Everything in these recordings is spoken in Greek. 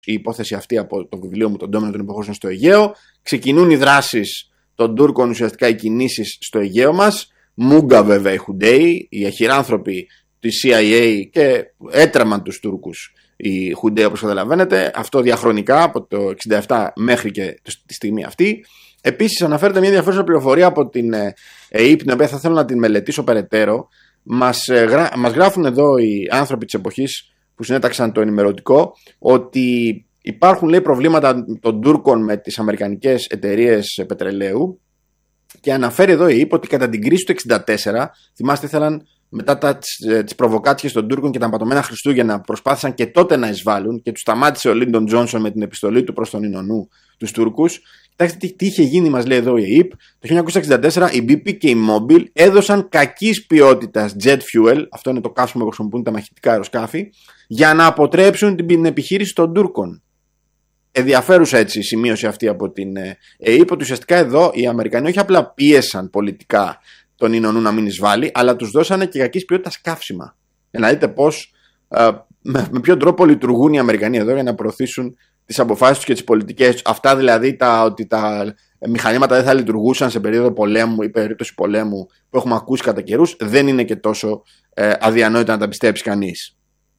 η υπόθεση αυτή από το βιβλίο μου, τον Ντόμινο των Υποχώσεων στο Αιγαίο. Ξεκινούν οι δράσεις των Τούρκων, ουσιαστικά οι κινήσεις στο Αιγαίο μας. Μούγκα βέβαια οι Χουντέοι, οι αχυράνθρωποι της CIA και έτραμαν τους Τούρκους οι Χουντέοι, όπως καταλαβαίνετε. Αυτό διαχρονικά από το 1967 μέχρι και τη στιγμή αυτή. Επίσης αναφέρεται μια ενδιαφέρουσα πληροφορία από την ΕΕΠ, την οποία θα θέλω να την μελετήσω περαιτέρω. Μας γράφουν εδώ οι άνθρωποι της εποχής που συνέταξαν το ενημερωτικό ότι υπάρχουν, λέει, προβλήματα των Τούρκων με τις αμερικανικές εταιρείες πετρελαίου, και αναφέρει εδώ η ΕΕΠ ότι κατά την κρίση του 1964, θυμάστε, ήθελαν μετά τις προβοκάτσιες των Τούρκων και τα πατωμένα Χριστούγεννα, προσπάθησαν και τότε να εισβάλλουν και τους σταμάτησε ο Λίντον Τζόνσον με την επιστολή του προς τον Ινωνού τους Τούρκους. Κοιτάξτε τι είχε γίνει, μας λέει εδώ η ΕΕΠ. Το 1964 η BP και η Mobil έδωσαν κακής ποιότητας jet fuel, αυτό είναι το καύσιμο που χρησιμοποιούν τα μαχητικά αεροσκάφη, για να αποτρέψουν την επιχείρηση των Τούρκων. Ενδιαφέρουσα έτσι η σημείωση αυτή από την ΕΕΠ, ότι ουσιαστικά εδώ οι Αμερικανοί όχι απλά πίεσαν πολιτικά τον Ινωνού να μην εισβάλλει, αλλά τους δώσανε και κακής ποιότητας καύσιμα. Για να δείτε πώς, με ποιον τρόπο λειτουργούν οι Αμερικανοί εδώ για να προωθήσουν τις αποφάσεις τους και τις πολιτικές τους. Αυτά δηλαδή ότι τα μηχανήματα δεν θα λειτουργούσαν σε περίοδο πολέμου ή περίπτωση πολέμου που έχουμε ακούσει κατά καιρούς, δεν είναι και τόσο αδιανόητα να τα πιστέψει κανείς.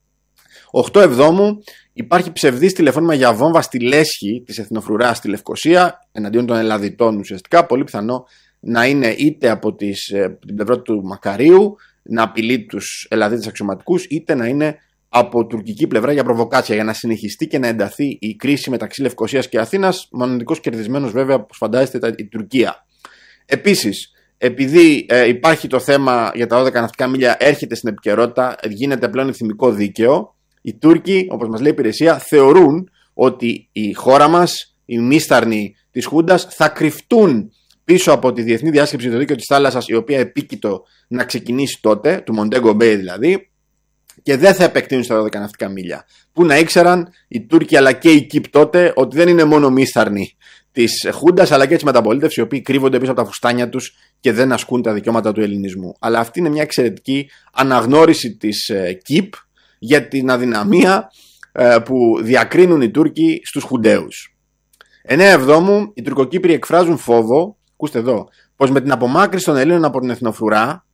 8 Εβδόμου υπάρχει ψευδής τηλεφώνημα για βόμβα στη λέσχη της Εθνοφρουράς στη Λευκοσία, εναντίον των Ελλαδιτών ουσιαστικά. Πολύ πιθανό να είναι είτε από την πλευρά του Μακαρίου να απειλεί τους Ελλαδίτες αξιωματικούς, είτε να είναι από τουρκική πλευρά για προβοκάτσια, για να συνεχιστεί και να ενταθεί η κρίση μεταξύ Λευκοσίας και Αθήνας. Μοναδικός κερδισμένος βέβαια, όπως φαντάζεστε, η Τουρκία. Επίσης, επειδή υπάρχει το θέμα για τα 12 ναυτικά μίλια, έρχεται στην επικαιρότητα, γίνεται πλέον εθνικό δίκαιο. Οι Τούρκοι, όπως μας λέει η υπηρεσία, θεωρούν ότι η χώρα μας, οι μίσταρνοι της Χούντας, θα κρυφτούν πίσω από τη Διεθνή Διάσκεψη για το Δίκαιο της Θάλασσας, η οποία επίκειτο να ξεκινήσει τότε, του Μοντέγκο Μπέι δηλαδή, και δεν θα επεκτείνουν στα 12 ναυτικά μίλια. Πού να ήξεραν οι Τούρκοι αλλά και οι Κύπ τότε ότι δεν είναι μόνο μίσταρνοι της Χούντας, αλλά και της μεταπολίτευσης, οι οποίοι κρύβονται πίσω από τα φουστάνια τους και δεν ασκούν τα δικαιώματα του ελληνισμού. Αλλά αυτή είναι μια εξαιρετική αναγνώριση της Κύπ για την αδυναμία που διακρίνουν οι Τούρκοι στους Χουνταίους. 9 Εβδόμου οι Τουρκοκύπριοι εκφράζουν φόβο, ακούστε εδώ, πως με την απομάκρυνση των Ελλήνων από την Εθνοφρουρά,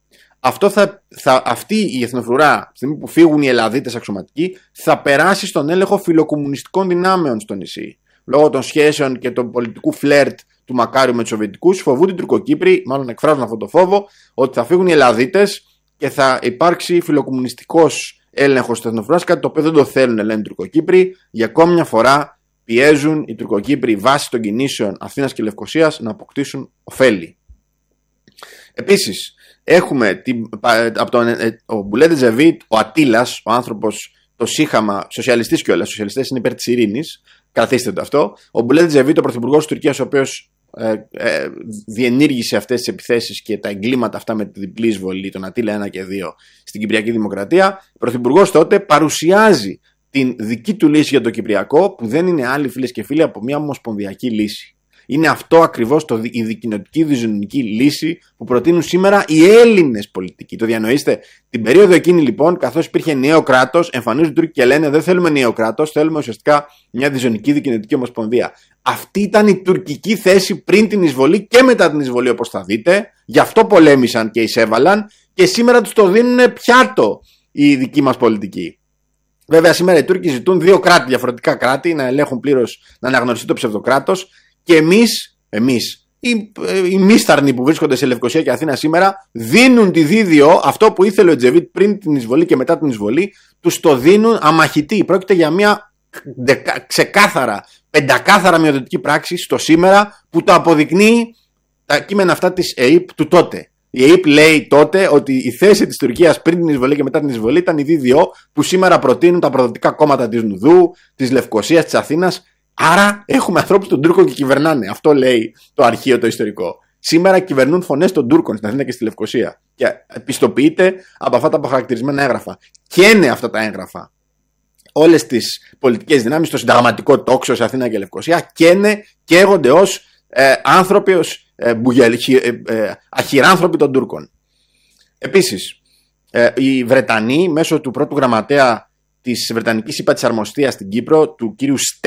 αυτή η Εθνοφρουρά, στη στιγμή που φύγουν οι Ελλαδίτες αξιωματικοί, θα περάσει στον έλεγχο φιλοκομμουνιστικών δυνάμεων στο νησί. Λόγω των σχέσεων και του πολιτικού φλερτ του Μακάριου με τους Σοβιετικούς, φοβούνται οι Τουρκοκύπροι, μάλλον εκφράζουν αυτό το φόβο, ότι θα φύγουν οι Ελλαδίτες και θα υπάρξει φιλοκομμουνιστικός έλεγχος της Εθνοφρουράς, κάτι το οποίο δεν το θέλουν, λένε οι Τουρκοκύπροι. Για ακόμη μια φορά πιέζουν οι Τουρκοκύπροι βάσει των κινήσεων Αθήνας και Λευκοσίας να αποκτήσουν ωφέλη. Επίσης, έχουμε ο Μπουλέντε Ζεβίτ, ο Ατήλας, ο άνθρωπος, το σύγχαμα, σοσιαλιστής κιόλας, σοσιαλιστές είναι υπέρ της ειρήνης, καθίστε το αυτό. Ο Μπουλέντε Ζεβίτ, ο πρωθυπουργός της Τουρκίας, ο οποίος διενήργησε αυτές τις επιθέσεις και τα εγκλήματα αυτά με τη διπλή εισβολή, τον Ατήλα 1 και 2 στην Κυπριακή Δημοκρατία, ο πρωθυπουργός τότε παρουσιάζει την δική του λύση για το Κυπριακό, που δεν είναι άλλη, φίλες και φίλοι, από μια ομοσπονδιακή λύση. Είναι αυτό ακριβώς η δικοινοτική διζωνική λύση που προτείνουν σήμερα οι Έλληνες πολιτικοί. Το διανοείστε. Την περίοδο εκείνη λοιπόν, καθώς υπήρχε νέο κράτος, εμφανίζουν οι Τούρκοι και λένε δεν θέλουμε νέο κράτος, θέλουμε ουσιαστικά μια διζωνική δικοινοτική ομοσπονδία. Αυτή ήταν η τουρκική θέση πριν την εισβολή και μετά την εισβολή, όπως θα δείτε. Γι' αυτό πολέμησαν και εισέβαλαν και σήμερα τους το δίνουν πιάτο οι δικοί μας πολιτικοί. Βέβαια, σήμερα οι Τούρκοι ζητούν δύο κράτη, διαφορετικά κράτη, να ελέγχουν πλήρως, να αναγνωριστεί το ψευδοκράτος. Και εμείς, οι μίσταρνοι που βρίσκονται σε Λευκοσία και Αθήνα σήμερα, δίνουν τη δίδυο, αυτό που ήθελε ο Τζεβίτ πριν την εισβολή και μετά την εισβολή, τους το δίνουν αμαχητή. Πρόκειται για μια ξεκάθαρα, πεντακάθαρα μειοδοτική πράξη στο σήμερα, που το αποδεικνύει τα κείμενα αυτά της ΕΕΠ του τότε. Η ΕΕΠ λέει τότε ότι η θέση της Τουρκίας πριν την εισβολή και μετά την εισβολή ήταν η δίδυο που σήμερα προτείνουν τα προδοτικά κόμματα της Νουδού, της Λευκοσίας, της Αθήνας. Άρα έχουμε ανθρώπους των Τούρκων και κυβερνάνε. Αυτό λέει το αρχείο το ιστορικό. Σήμερα κυβερνούν φωνές των Τούρκων στην Αθήνα και στη Λευκοσία. Και πιστοποιείται από αυτά τα αποχαρακτηρισμένα έγγραφα. Καίνε αυτά τα έγγραφα όλες τις πολιτικές δυνάμεις, στο συνταγματικό τόξο σε Αθήνα και Λευκοσία, καίγονται ως άνθρωποι, ως αχυράνθρωποι των Τούρκων. Επίσης, οι Βρετανοί μέσω του πρώτου γραμματέα της Βρετανικής ΥΠΑ της Αρμοστίας στην Κύπρο, του κύριου